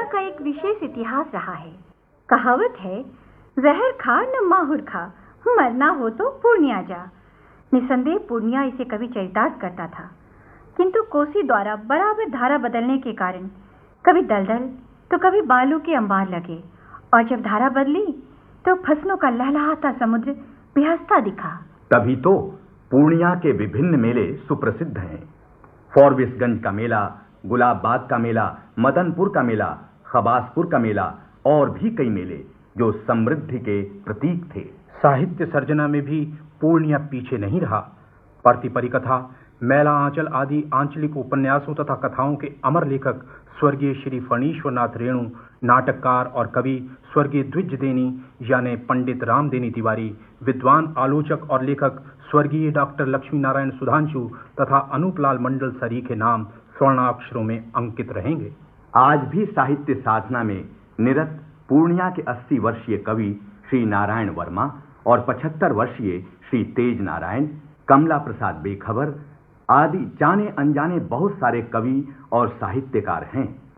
पूर्णिया का एक विशेष इतिहास रहा है। कहावत है, जहर खा न माहुर खा, मरना हो तो पूर्णिया जा। निसंदेह पूर्णिया इसे कवि चरितार्थ करता था, किंतु कोसी द्वारा बराबर धारा बदलने के कारण कभी दलदल तो कभी बालू के अंबार लगे, और जब धारा बदली तो फसलों का लहलहाता समुद्र बेहसता दिखा। तभी तो पूर्णिया के विभिन्न मेले सुप्रसिद्ध हैं। फॉरबिसगंज का मेला, गुलाबबाग का मेला, मदनपुर का मेला, खबासपुर का मेला और भी कई मेले जो समृद्धि के प्रतीक थे। साहित्य सर्जना में भी पूर्णिया पीछे नहीं रहा। परती परिकथा, मैला आंचल आदि आंचलिक उपन्यासों तथा कथाओं के अमर लेखक स्वर्गीय श्री फणीश्वरनाथ रेणु, नाटककार और कवि स्वर्गीय द्विजदेनी यानी पंडित रामदेनी तिवारी, विद्वान आलोचक और लेखक स्वर्गीय डॉक्टर लक्ष्मी नारायण सुधांशु तथा अनूपलाल मंडल सरी के नाम स्वर्णाक्षरों में अंकित रहेंगे। आज भी साहित्य साधना में निरत पूर्णिया के 80 वर्षीय कवि श्री नारायण वर्मा और 75 वर्षीय श्री तेज नारायण, कमला प्रसाद बेखबर आदि जाने अनजाने बहुत सारे कवि और साहित्यकार हैं।